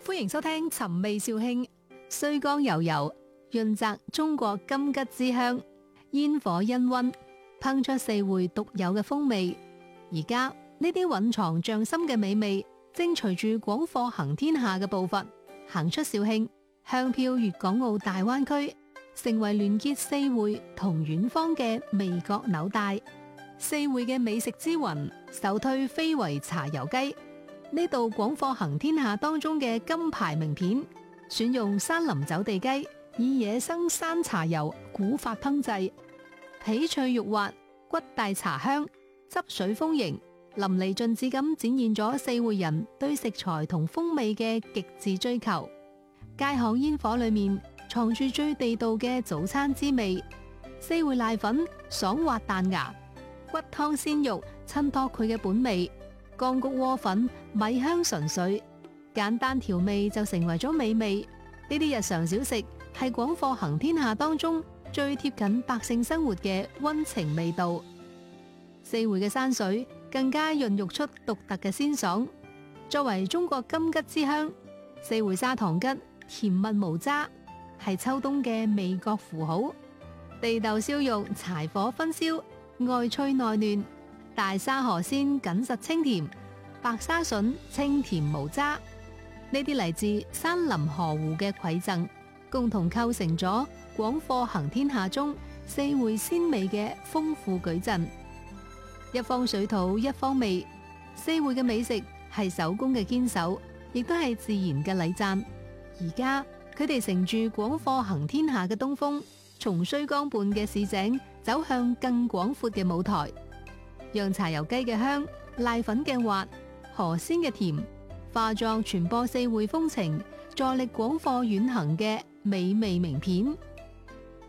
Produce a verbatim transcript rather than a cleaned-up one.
歡迎收聽尋味紹興，綏江油油潤澤中國金桔之香，煙火氤氳，烹出四會獨有嘅風味。而家呢啲蘊藏匠心嘅美味，正隨住廣貨行天下嘅步伐，行出肇慶，香飄粵港澳大灣區，成為聯結四會同遠方嘅味覺紐帶。四會嘅美食之雲，首推非遺茶油雞。呢度廣貨行天下當中嘅金牌名片，選用山林走地雞，以野生山茶油古法烹製，皮脆肉滑，骨帶茶香，汁水豐盈，淋漓盡致咁展現咗四會人對食材同風味嘅極致追求。街巷煙火裏面藏住最地道嘅早餐滋味，四會瀨粉爽滑彈牙，骨湯鮮肉襯托佢嘅本味。乾谷窩粉米香純粹，簡單調味就成為咗美味。呢啲日常小食係廣貨行天下當中最貼近百姓生活嘅溫情味道。四會嘅山水更加孕育出獨特嘅鮮爽。作為中國金桔之鄉，四會砂糖桔甜蜜無渣，係秋冬嘅味覺符號。地豆燒肉柴火熏燒，外脆內嫩。大沙河鮮緊實清甜，白沙筍清甜無渣，呢啲嚟自山林河湖嘅饋贈，共同構成咗廣貨行天下中四會鮮味嘅豐富矩陣。一方水土一方味，四會嘅美食係手工嘅堅守，亦都係自然嘅禮讚。而家佢哋乘住廣貨行天下嘅東風，從綏江畔嘅市井走向更廣闊嘅舞台。讓茶油雞嘅香、瀨粉嘅滑、河鮮嘅甜，化作傳播四會風情、助力廣貨遠行嘅美味名片。